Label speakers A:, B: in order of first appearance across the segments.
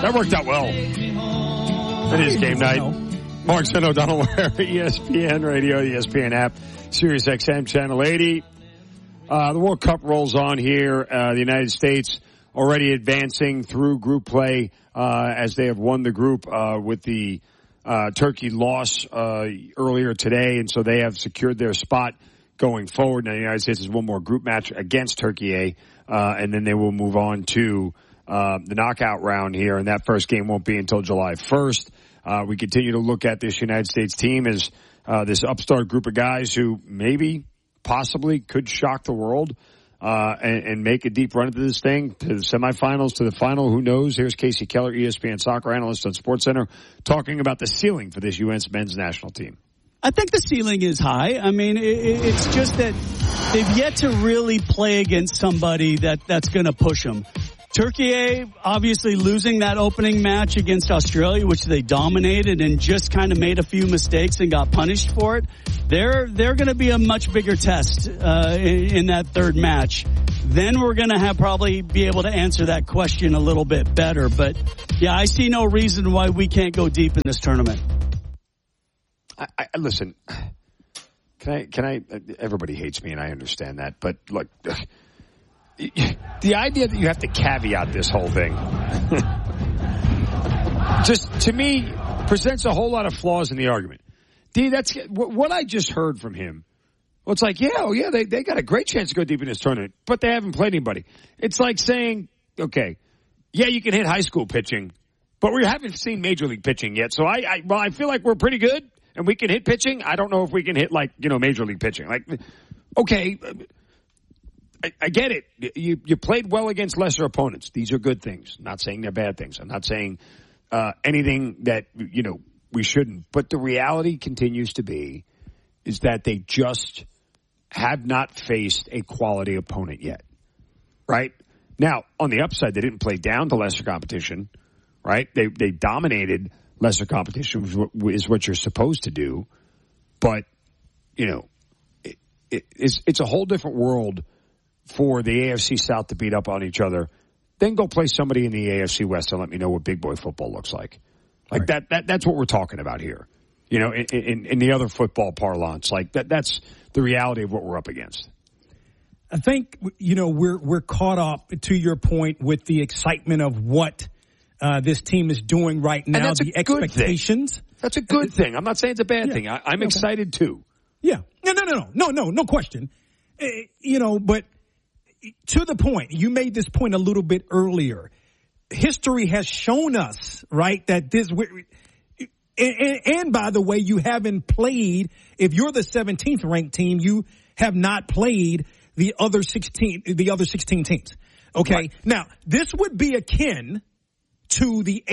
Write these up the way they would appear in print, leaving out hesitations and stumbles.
A: That worked out well. It is game night. Mark St. O'Donnell, ESPN Radio, ESPN app, Sirius XM Channel 80. The World Cup rolls on here. The United States already advancing through group play as they have won the group with the Turkey loss earlier today, and so they have secured their spot going forward. Now, the United States has one more group match against Turkey, and then they will move on to the knockout round here, and that first game won't be until July 1st. We continue to look at this United States team as this upstart group of guys who maybe, possibly could shock the world and make a deep run into this thing, to the semifinals, to the final. Who knows? Here's Casey Keller, ESPN soccer analyst on SportsCenter, talking about the ceiling for this U.S. men's national team.
B: I think the ceiling is high. I mean, it's just that they've yet to really play against somebody that's going to push them. Turkey, obviously losing that opening match against Australia, which they dominated and just kind of made a few mistakes and got punished for it. They're going to be a much bigger test in that third match. Then we're going to probably be able to answer that question a little bit better. But yeah, I see no reason why we can't go deep in this tournament.
A: Listen, can I? Everybody hates me, and I understand that. But look. The idea that you have to caveat this whole thing just, to me, presents a whole lot of flaws in the argument. D, that's what I just heard from him. Well, it's like, they got a great chance to go deep in this tournament, but they haven't played anybody. It's like saying, okay, yeah, you can hit high school pitching, but we haven't seen major league pitching yet. So I feel like we're pretty good and we can hit pitching. I don't know if we can hit major league pitching. Like, okay. I get it. You played well against lesser opponents. These are good things. I'm not saying they're bad things. I'm not saying anything that, we shouldn't. But the reality continues to be is that they just have not faced a quality opponent yet. Right? Now, on the upside, they didn't play down to lesser competition. Right? They dominated lesser competition, is what you're supposed to do. But, it's a whole different world for the AFC South to beat up on each other, then go play somebody in the AFC West and let me know what big boy football looks like. Like right. That's what we're talking about here. In the other football parlance, like that's the reality of what we're up against.
C: I think, we're caught up, to your point, with the excitement of what this team is doing right now,
A: and
C: the expectations.
A: That's a good thing. I'm not saying it's a bad thing. I'm excited too.
C: Yeah. No question. But to the point, you made this point a little bit earlier. History has shown us, right, that this, and by the way, you haven't played, if you're the 17th ranked team, you have not played the other 16 teams. Okay. Right. Now, this would be akin to the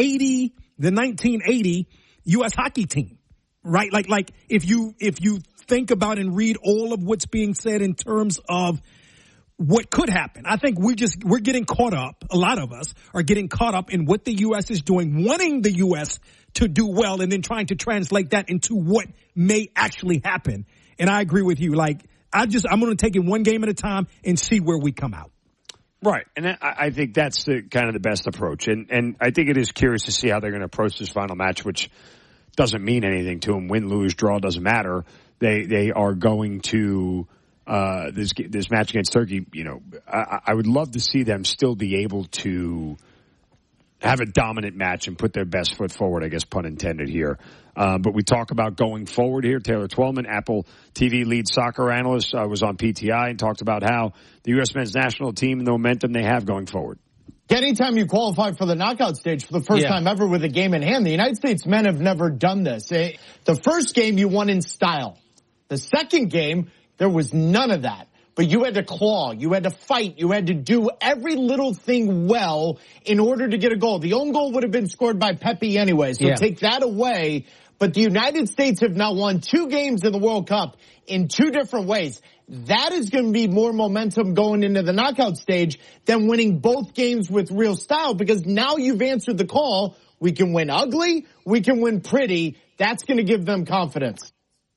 C: 1980 U.S. hockey team, right? Like if you think about and read all of what's being said in terms of what could happen. I think we're getting caught up. A lot of us are getting caught up in what the U.S. is doing, wanting the U.S. to do well, and then trying to translate that into what may actually happen. And I agree with you. Like, I'm going to take it one game at a time and see where we come out.
A: Right. And I think that's the best approach. And I think it is curious to see how they're going to approach this final match, which doesn't mean anything to them. Win, lose, draw, doesn't matter. They are going to, this match against Turkey, I would love to see them still be able to have a dominant match and put their best foot forward, I guess, pun intended here. But we talk about going forward here. Taylor Twellman, Apple TV lead soccer analyst, was on PTI and talked about how the U.S. men's national team and the momentum they have going forward.
D: Anytime you qualify for the knockout stage for the first time ever with a game in hand, the United States men have never done this. The first game you won in style. The second game, there was none of that. But you had to claw, you had to fight, you had to do every little thing well in order to get a goal. The own goal would have been scored by Pepe anyway, so take that away. But the United States have now won 2 games in the World Cup in 2 different ways. That is going to be more momentum going into the knockout stage than winning both games with real style, because now you've answered the call. We can win ugly, we can win pretty. That's going to give them confidence.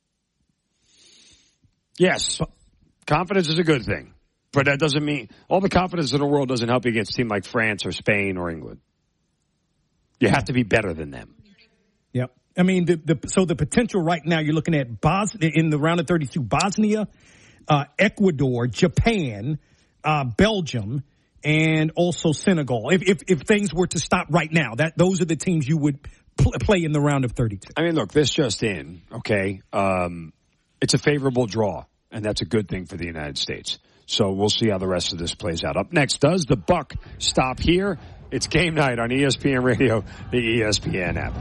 A: Yes. Confidence is a good thing, but that doesn't mean all the confidence in the world doesn't help you against a team like France or Spain or England. You have to be better than them.
C: Yep. I mean, so the potential right now, you're looking at in the round of 32, Bosnia, Ecuador, Japan, Belgium, and also Senegal. If things were to stop right now, those are the teams you would play in the round of 32.
A: I mean, look, this just in, okay? It's a favorable draw, and that's a good thing for the United States. So we'll see how the rest of this plays out. Up next, does the buck stop here? It's game night on ESPN Radio, the ESPN app.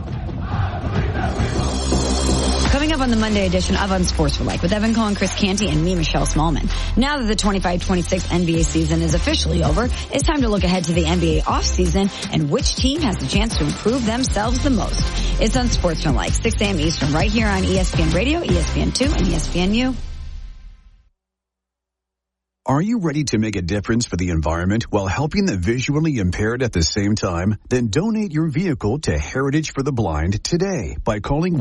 E: Coming up on the Monday edition of Unsportsmanlike with Evan Cohen, Chris Canty, and me, Michelle Smallman. Now that the 25-26 NBA season is officially over, it's time to look ahead to the NBA offseason and which team has the chance to improve themselves the most. It's Unsportsmanlike, 6 a.m. Eastern, right here on ESPN Radio, ESPN2, and ESPNU.
F: Are you ready to make a difference for the environment while helping the visually impaired at the same time? Then donate your vehicle to Heritage for the Blind today by calling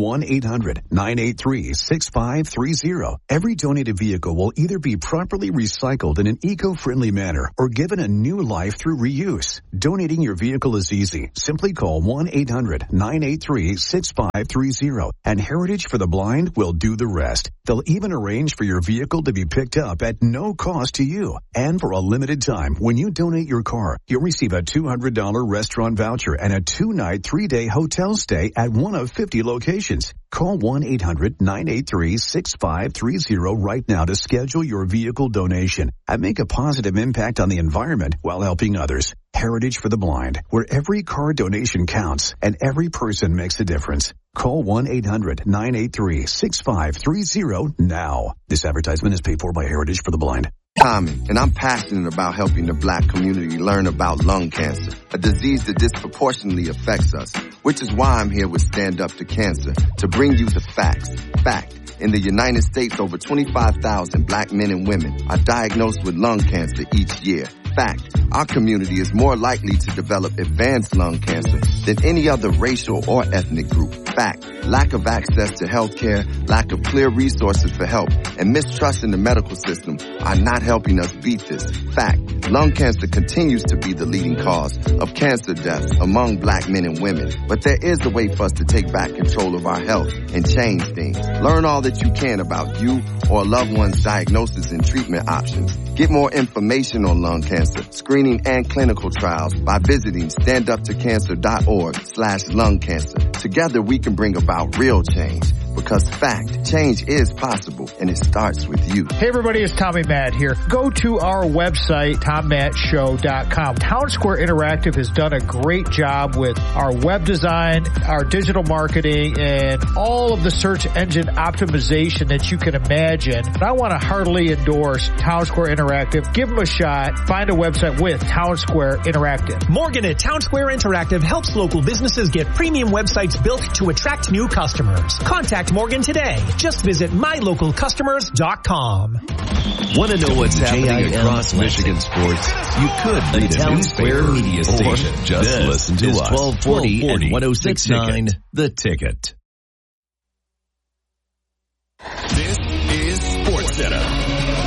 F: 1-800-983-6530. Every donated vehicle will either be properly recycled in an eco-friendly manner or given a new life through reuse. Donating your vehicle is easy. Simply call 1-800-983-6530 and Heritage for the Blind will do the rest. They'll even arrange for your vehicle to be picked up at no cost to you. And for a limited time, when you donate your car, you'll receive a $200 restaurant voucher and a 2-night, 3-day hotel stay at one of 50 locations. Call 1-800-983-6530 right now to schedule your vehicle donation and make a positive impact on the environment while helping others. Heritage for the Blind, where every car donation counts and every person makes a difference. Call 1-800-983-6530 now. This advertisement is paid for by Heritage for the Blind.
G: Tommy, and I'm passionate about helping the Black community learn about lung cancer, a disease that disproportionately affects us, which is why I'm here with Stand Up to Cancer, to bring you the facts. Fact. In the United States, over 25,000 Black men and women are diagnosed with lung cancer each year. Fact. Our community is more likely to develop advanced lung cancer than any other racial or ethnic group. Fact. Lack of access to health care, lack of clear resources for help, and mistrust in the medical system are not helping us beat this. Fact. Lung cancer continues to be the leading cause of cancer deaths among Black men and women. But there is a way for us to take back control of our health and change things. Learn all that you can about you or a loved one's diagnosis and treatment options. Get more information on lung cancer, screening, and clinical trials by visiting standuptocancer.org/lung cancer. Together we can bring about real change, because fact, change is possible, and it starts with you.
H: Hey everybody, it's Tommy Matt here. Go to our website, TomMattShow.com. Town Square Interactive has done a great job with our web design, our digital marketing, and all of the search engine optimization that you can imagine. And I want to heartily endorse Town Square Interactive. Give them a shot. Find a website with Town Square Interactive.
I: Morgan at Town Square Interactive helps local businesses get premium websites built to attract new customers. Contact Morgan today. Just visit mylocalcustomers.com.
J: Want to know what's happening across Michigan sports? You could read a Town Square media station. Just listen to us. 1240 and 106.9 The Ticket.
K: This is SportsCenter.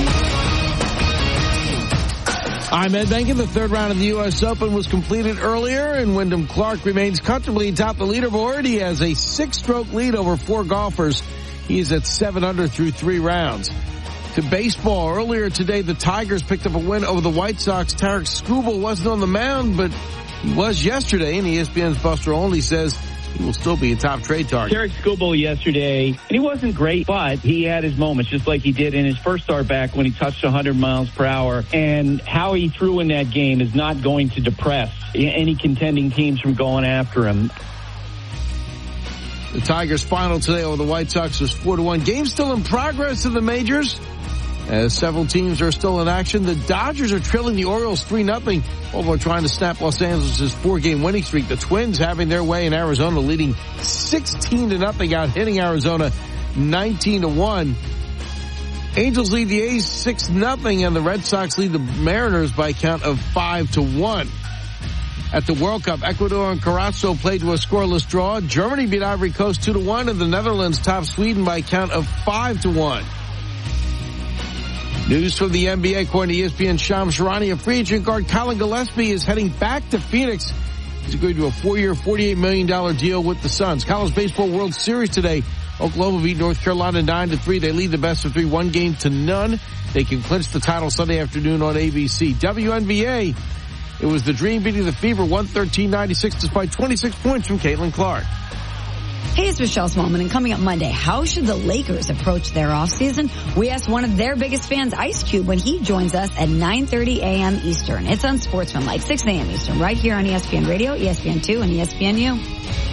L: I'm Ed Benkin. The third round of the U.S. Open was completed earlier, and Wyndham Clark remains comfortably atop the leaderboard. He has a 6-stroke lead over 4 golfers. He is at 7 under through 3 rounds. To baseball, earlier today, the Tigers picked up a win over the White Sox. Tarek Skubal wasn't on the mound, but he was yesterday, and ESPN's Buster Olney says he will still be a top trade target.
M: Tarek Skubal yesterday, and he wasn't great, but he had his moments, just like he did in his first start back when he touched 100 miles per hour. And how he threw in that game is not going to depress any contending teams from going after him.
L: The Tigers' final today over the White Sox was 4-1. Game still in progress in the majors, as several teams are still in action. The Dodgers are trailing the Orioles 3-0, although trying to snap Los Angeles' 4-game winning streak. The Twins having their way in Arizona, leading 16-0, out hitting Arizona 19-1. Angels lead the A's 6-0, and the Red Sox lead the Mariners by a count of 5-1. At the World Cup, Ecuador and Curaçao played to a scoreless draw. Germany beat Ivory Coast 2-1, and the Netherlands topped Sweden by a count of 5-1. News from the NBA, according to ESPN Shams Charania, free agent guard Colin Gillespie is heading back to Phoenix. He's agreed to a 4-year, $48 million deal with the Suns. College Baseball World Series today. Oklahoma beat North Carolina 9-3. They lead the best of 3, 1-0. They can clinch the title Sunday afternoon on ABC. WNBA, it was the Dream beating the Fever 113-96 despite 26 points from Caitlin Clark.
E: Hey, it's Michelle Smallman, and coming up Monday, how should the Lakers approach their offseason? We asked one of their biggest fans, Ice Cube, when he joins us at 9:30 a.m. Eastern. It's on Sportsmanlike, 6 a.m. Eastern, right here on ESPN Radio, ESPN2, and ESPNU.